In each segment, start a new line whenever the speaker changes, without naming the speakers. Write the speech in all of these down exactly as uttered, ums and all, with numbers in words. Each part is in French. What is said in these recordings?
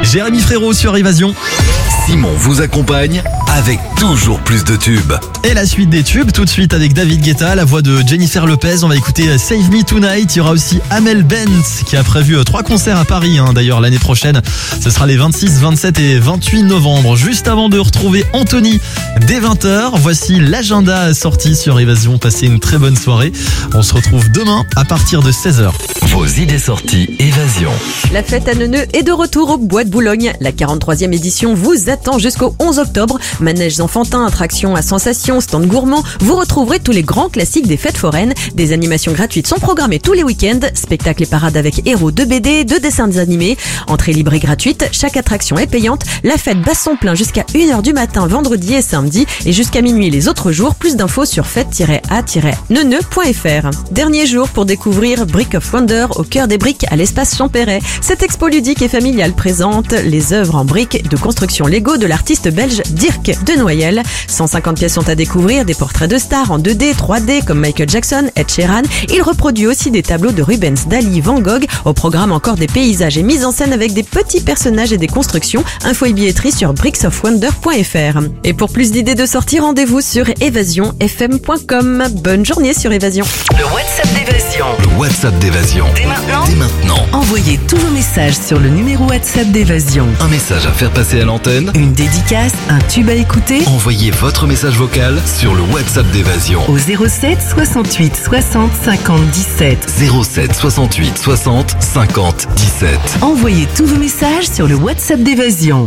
Jérémy Frérot sur Évasion.
Simon vous accompagne avec toujours plus de tubes.
Et la suite des tubes, tout de suite avec David Guetta, la voix de Jennifer Lopez. On va écouter Save Me Tonight. Il y aura aussi Amel Bent qui a prévu trois concerts à Paris, hein, d'ailleurs l'année prochaine. Ce sera les vingt-six, vingt-sept et vingt-huit novembre. Juste avant de retrouver Anthony dès vingt heures, voici l'agenda sorti sur Évasion. Passez une très bonne soirée. On se retrouve demain à partir de seize heures.
Vos idées sorties Évasion.
La fête à Neuneu est de retour au Bois de Boulogne. La quarante-troisième édition vous attend jusqu'au onze octobre. Manèges enfantins, attractions à sensations, stands gourmands. Vous retrouverez tous les grands classiques des fêtes foraines. Des animations gratuites sont programmées tous les week-ends. Spectacles et parades avec héros de B D, de dessins animés. Entrée libre et gratuite. Chaque attraction est payante. La fête bat son plein jusqu'à une heure du matin, vendredi et samedi. Et jusqu'à minuit les autres jours. Plus d'infos sur fête tiret a tiret neuneu point f r. Dernier jour pour découvrir Brick of Wonder au cœur des briques à l'espace Champéret. Cette expo ludique et familiale présente les œuvres en briques de construction Lego de l'artiste belge Dirk de Noyel. cent cinquante pièces sont à découvrir, des portraits de stars en deux D, trois D comme Michael Jackson, Ed Sheeran. Il reproduit aussi des tableaux de Rubens, Dali, Van Gogh. Au programme encore des paysages et mises en scène avec des petits personnages et des constructions. Info et billetterie sur bricks of wonder point f r. Et pour plus d'idées de sortie, rendez-vous sur évasion f m point com. Bonne journée sur Évasion.
Le WhatsApp d'Évasion.
Le WhatsApp d'Évasion.
Dès maintenant,
Dès maintenant.
envoyez tous vos messages sur le numéro WhatsApp d'Évasion.
Un message à faire passer à l'antenne.
Une dédicace, un tube à écouter
Envoyez votre message vocal sur le WhatsApp d'Évasion.
au zéro sept soixante-huit soixante cinquante dix-sept.
zéro sept soixante-huit soixante cinquante dix-sept.
Envoyez tous vos messages sur le WhatsApp d'Évasion.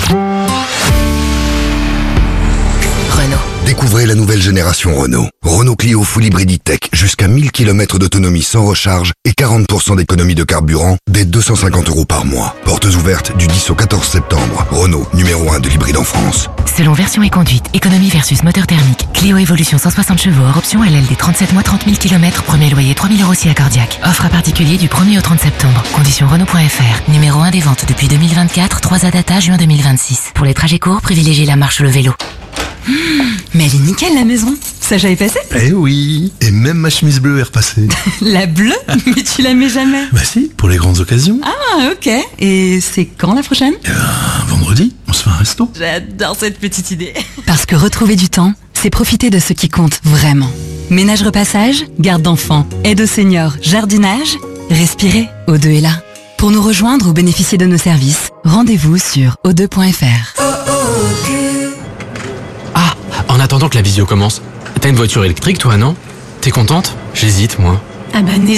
Renault.
Découvrez la nouvelle génération Renault. Renault Clio Full Hybrid E-Tech, jusqu'à mille kilomètres d'autonomie sans recharge et quarante pour cent d'économie de carburant dès deux cent cinquante euros par mois. Portes ouvertes du dix au quatorze septembre. Renault, numéro un de l'hybride en France.
Selon version et conduite, économie versus moteur thermique. Clio Evolution cent soixante chevaux, hors option L L D trente-sept mois trente mille kilomètres, premier loyer trois mille euros si accordiaque. Offre à particulier du premier au trente septembre. Conditions Renault point f r. Numéro un des ventes depuis deux mille vingt-quatre, trois A data juin deux mille vingt-six. Pour les trajets courts, privilégiez la marche ou le vélo.
Mmh, mais elle est nickel la maison. Ça j'avais passé.
Eh oui, et même ma chemise bleue est repassée.
La bleue? Mais tu la mets jamais.
Bah si, pour les grandes occasions.
Ah ok. Et c'est quand la prochaine?
Eh ben, vendredi, on se fait un resto.
J'adore cette petite idée.
Parce que retrouver du temps, c'est profiter de ce qui compte vraiment. Ménage repassage, garde d'enfants, aide aux seniors, jardinage. Respirez, O deux est là. Pour nous rejoindre ou bénéficier de nos services, rendez-vous sur o deux point f r.
Ah, en attendant que la visio commence, t'as une voiture électrique toi, non? T'es contente? J'hésite, moi.
Ah bah